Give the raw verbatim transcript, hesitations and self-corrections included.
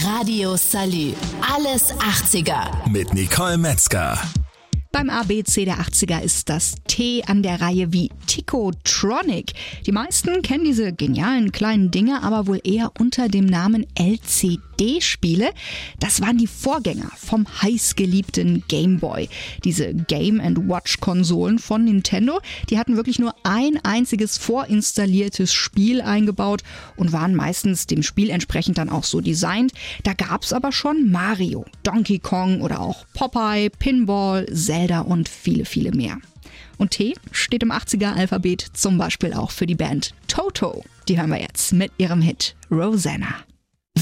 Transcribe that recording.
Radio Salü. Alles achtziger. Mit Nicole Metzger. Beim A B C der achtziger ist das T an der Reihe wie Ticotronic. Die meisten kennen diese genialen kleinen Dinge aber wohl eher unter dem Namen L C D-Spiele. Das waren die Vorgänger vom heißgeliebten Game Boy. Diese Game-and-Watch-Konsolen von Nintendo, die hatten wirklich nur ein einziges vorinstalliertes Spiel eingebaut und waren meistens dem Spiel entsprechend dann auch so designt. Da gab's aber schon Mario, Donkey Kong oder auch Popeye, Pinball, Zelda und viele, viele mehr. Und T steht im achtziger-Alphabet zum Beispiel auch für die Band Toto. Die hören wir jetzt mit ihrem Hit Rosanna.